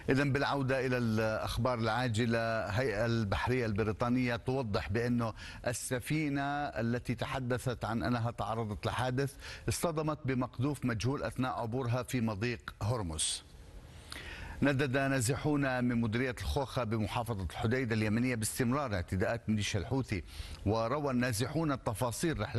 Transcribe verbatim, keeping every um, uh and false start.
إذا بالعودة إلى الأخبار العاجلة، هيئة البحرية البريطانية توضح بأنه السفينة التي تحدثت عن أنها تعرضت لحادث اصطدمت بمقذوف مجهول أثناء عبورها في مضيق هرمز. ندد نازحون من مديرية الخوخة بمحافظة الحديدة اليمنية باستمرار اعتداءات ميليشيا الحوثي، وروى النازحون التفاصيل رحلة